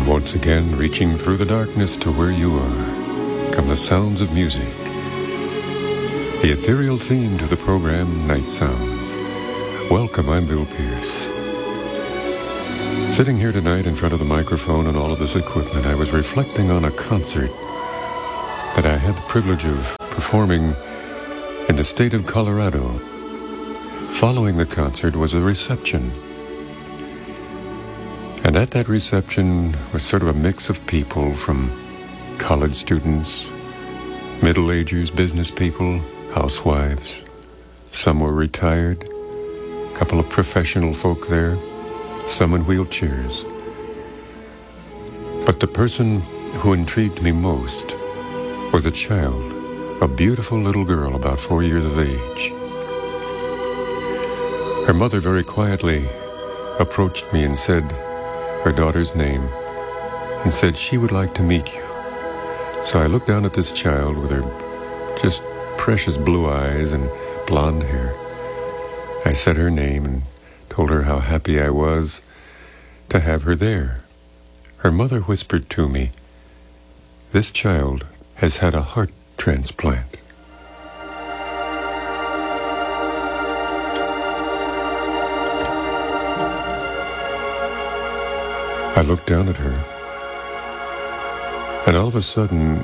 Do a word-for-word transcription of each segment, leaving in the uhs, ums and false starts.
Once again, reaching through the darkness to where you are, come the sounds of music. The ethereal theme to the program, Night Sounds. Welcome, I'm Bill Pierce. Sitting here tonight in front of the microphone and all of this equipment, I was reflecting on a concert that I had the privilege of performing in the state of Colorado. Following the concert was a reception. And at that reception was sort of a mix of people, from college students, middle-agers, business people, housewives. Some were retired, a couple of professional folk there, some in wheelchairs. But the person who intrigued me most was a child, a beautiful little girl about four years of age. Her mother very quietly approached me and said her daughter's name and said she would like to meet you. So I looked down at this child with her just precious blue eyes and blonde hair. I said her name and told her how happy I was to have her there. Her mother whispered to me, "This child has had a heart transplant." I looked down at her, and all of a sudden,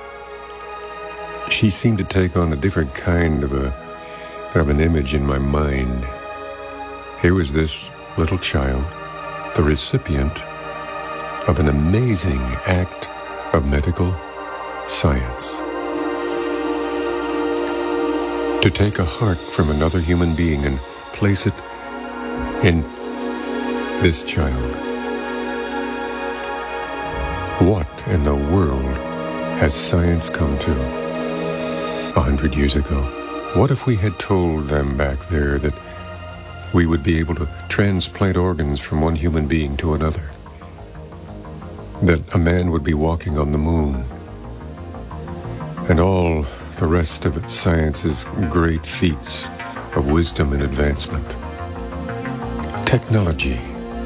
she seemed to take on a different kind of a of an image in my mind. Here was this little child, the recipient of an amazing act of medical science. To take a heart from another human being and place it in this child. What in the world has science come to a hundred years ago? What if we had told them back there that we would be able to transplant organs from one human being to another? That a man would be walking on the moon? And all the rest of it, science's great feats of wisdom and advancement. Technology.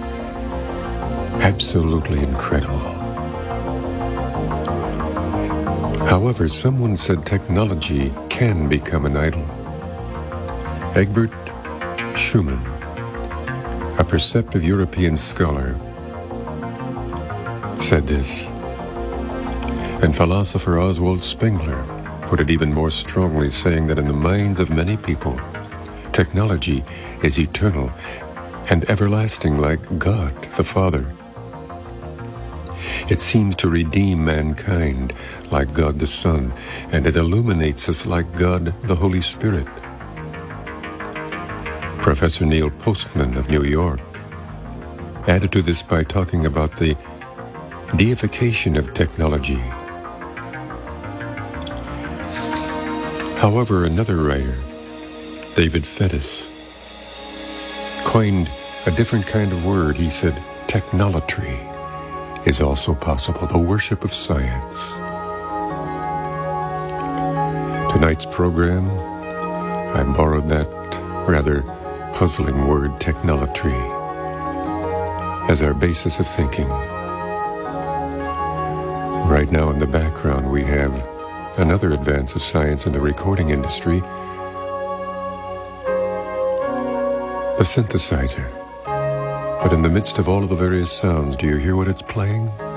Absolutely incredible. However, someone said technology can become an idol. Egbert Schumann, a perceptive European scholar, said this. And philosopher Oswald Spengler put it even more strongly, saying that in the minds of many people, technology is eternal and everlasting like God the Father. It seems to redeem mankind like God the Son, and it illuminates us like God the Holy Spirit. Professor Neil Postman of New York added to this by talking about the deification of technology. However, another writer, David Fettis, coined a different kind of word. He said, technolatry is also possible, the worship of science. Tonight's program, I borrowed that rather puzzling word, technolatry, as our basis of thinking. Right now in the background, we have another advance of science in the recording industry, the synthesizer. But in the midst of all of the various sounds, do you hear what it's playing?